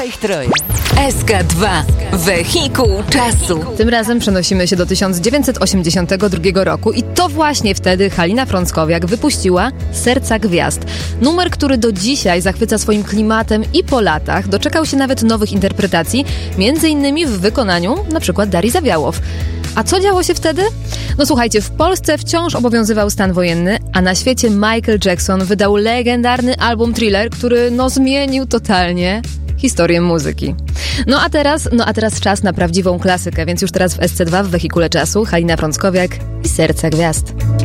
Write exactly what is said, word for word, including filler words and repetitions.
Było ich troje. S K dwa. Wehikuł czasu. Tym razem przenosimy się do tysiąc dziewięćset osiemdziesiątego drugiego roku i to właśnie wtedy Halina Frąckowiak wypuściła Serca Gwiazd. Numer, który do dzisiaj zachwyca swoim klimatem i po latach doczekał się nawet nowych interpretacji, między innymi w wykonaniu na przykład Darii Zawiałow. A co działo się wtedy? No słuchajcie, w Polsce wciąż obowiązywał stan wojenny, a na świecie Michael Jackson wydał legendarny album Thriller, który no zmienił totalnie historię muzyki. No a teraz, no a teraz czas na prawdziwą klasykę, więc już teraz w S C dwa w Wehikule Czasu Halina Frąckowiak i Serca Gwiazd.